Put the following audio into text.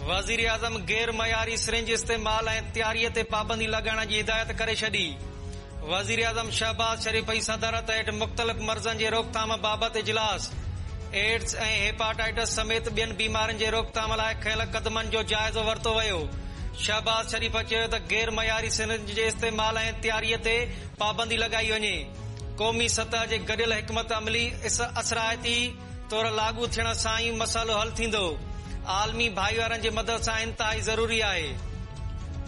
वज़ीर आज़म गैर मयारी सिरिंज इस्तेमाल ऐं तयारीअ ते पाबंदी लॻाइण जी हिदायत करे छॾी। वज़ीर आज़म शहबाज शरीफ़ जी सदारत हेठि मुख़्तलिफ़ मर्ज़नि जे रोकथाम बाबति इजलास। एड्स ऐं हेपाटाइटिस समेत ॿियनि बीमारियुनि जे रोकथाम लाइ खयल क़दमनि जो जाइज़ो वरितो वियो। शहबाज शरीफ़ चयो त गैर मयारी सिरिंज जे इस्तेमाल ऐं तयारीअ ते पाबंदी लॻाई वञे। क़ौमी सतह जे गॾियल हिकमत अमली असराइती तौर लागू थियण सां ई मसइलो हल थींदो। आलमी भाईवारनि जी मदद सां इंतहाई ज़रूरी आहे।